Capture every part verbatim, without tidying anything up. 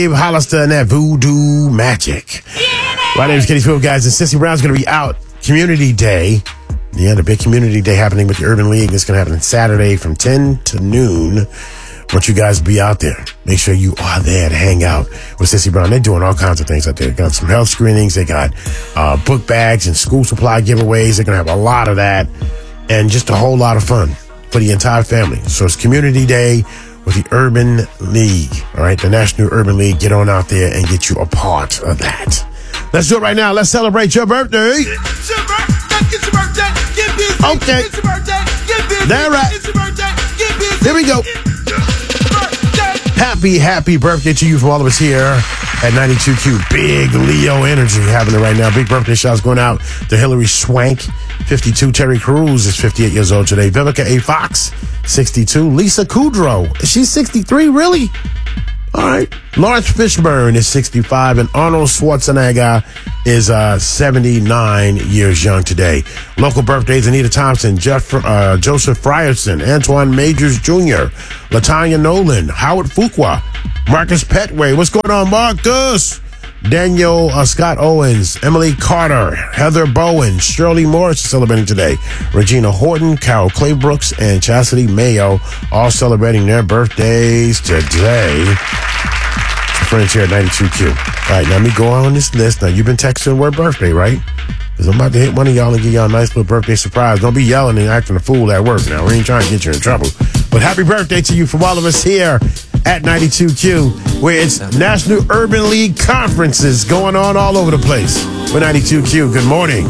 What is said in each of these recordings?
Hollister and that voodoo magic. My name is Kenny Field, guys, and Sissy Brown's going to be out. Community Day. Yeah, the big Community Day happening with the Urban League. It's going to happen on Saturday from ten to noon. I want you guys to be out there. Make sure you are there to hang out with Sissy Brown. They're doing all kinds of things out there. They got some health screenings. They got uh, book bags and school supply giveaways. They're going to have a lot of that and just a whole lot of fun for the entire family. So it's Community Day with the Urban League. All right, the National Urban League. Get on out there and get you a part of that. Let's do it right now. Let's celebrate your birthday. It's your birthday. It's your birthday. Get busy. Okay. It's your birthday. Get busy. That's right. It's your birthday. Get busy. Here we go. Happy, happy birthday to you from all of us here at ninety-two Q. Big Leo energy happening right now. Big birthday shouts going out to Hillary Swank, fifty-two. Terry Crews is fifty-eight years old today. Vivica A. Fox, sixty-two. Lisa Kudrow, is she sixty-three? Really? All right. Lawrence Fishburne is sixty-five, and Arnold Schwarzenegger is uh, seventy-nine years young today. Local birthdays: Anita Thompson, Jeff, uh, Joseph Frierson, Antoine Majors Junior, Latanya Nolan, Howard Fuqua, Marcus Petway. What's going on, Marcus? Daniel uh, Scott Owens, Emily Carter, Heather Bowen, Shirley Morris is celebrating today. Regina Horton, Carol Claybrooks, and Chastity Mayo all celebrating their birthdays today. Friends here at ninety-two Q. All right, now let me go on this list. Now, you've been texting the word birthday, right? Because I'm about to hit one of y'all and give y'all a nice little birthday surprise. Don't be yelling and acting a fool at work now. We ain't trying to get you in trouble. But happy birthday to you from all of us here at ninety-two Q, where it's National Urban League conferences going on all over the place. With ninety-two Q, good morning.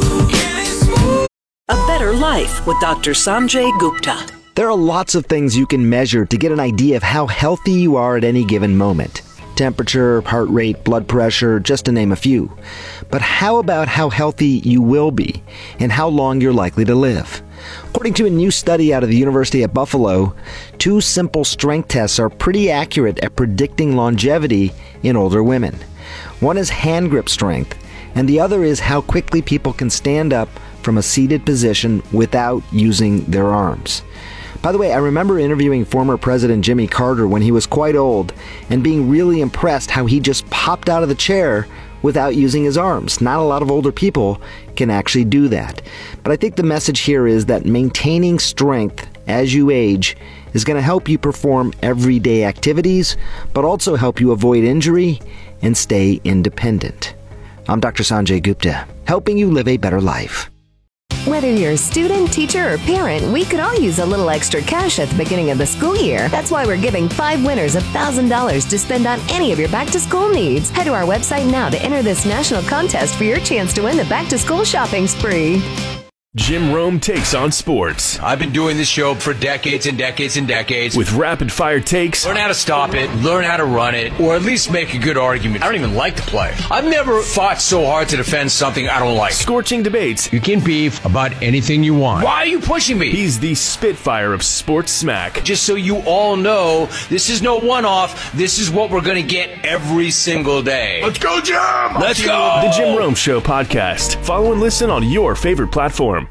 A better life with Doctor Sanjay Gupta. There are lots of things you can measure to get an idea of how healthy you are at any given moment. Temperature, heart rate, blood pressure, just to name a few. But how about how healthy you will be and how long you're likely to live? According to a new study out of the University of Buffalo, two simple strength tests are pretty accurate at predicting longevity in older women. One is hand grip strength, and the other is how quickly people can stand up from a seated position without using their arms. By the way, I remember interviewing former President Jimmy Carter when he was quite old and being really impressed how he just popped out of the chair without using his arms. Not a lot of older people can actually do that. But I think the message here is that maintaining strength as you age is going to help you perform everyday activities, but also help you avoid injury and stay independent. I'm Doctor Sanjay Gupta, helping you live a better life. Whether you're a student, teacher, or parent, we could all use a little extra cash at the beginning of the school year. That's why we're giving five winners one thousand dollars to spend on any of your back-to-school needs. Head to our website now to enter this national contest for your chance to win the back-to-school shopping spree. Jim Rome takes on sports. I've been doing this show for decades and decades and decades. With rapid-fire takes. Learn how to stop it, learn how to run it, or at least make a good argument. I don't even like to play. I've never fought so hard to defend something I don't like. Scorching debates. You can beef about anything you want. Why are you pushing me? He's the Spitfire of sports smack. Just so you all know, this is no one-off. This is what we're going to get every single day. Let's go, Jim! Let's go! The Jim Rome Show podcast. Follow and listen on your favorite platform.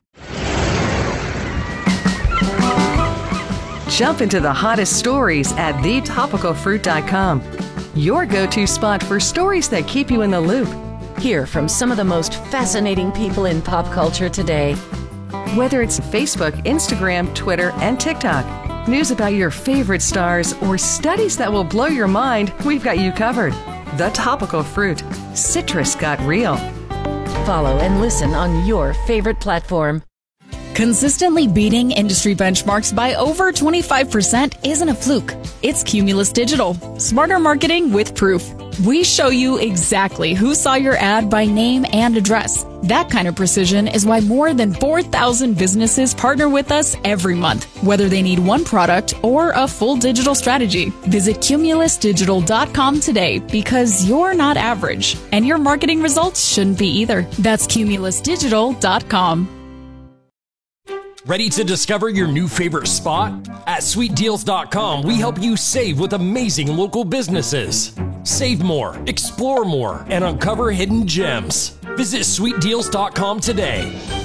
Jump into the hottest stories at the topical fruit dot com. Your go-to spot for stories that keep you in the loop. Hear from some of the most fascinating people in pop culture today. Whether it's Facebook, Instagram, Twitter, and TikTok, news about your favorite stars, or studies that will blow your mind, we've got you covered. The Topical Fruit. Citrus got real. Follow and listen on your favorite platform. Consistently beating industry benchmarks by over twenty-five percent isn't a fluke. It's Cumulus Digital. Smarter marketing with proof. We show you exactly who saw your ad by name and address. That kind of precision is why more than four thousand businesses partner with us every month, whether they need one product or a full digital strategy. Visit cumulus digital dot com today because you're not average, and your marketing results shouldn't be either. That's cumulus digital dot com. Ready to discover your new favorite spot? At sweet deals dot com, we help you save with amazing local businesses. Save more, explore more, and uncover hidden gems. Visit sweet deals dot com today.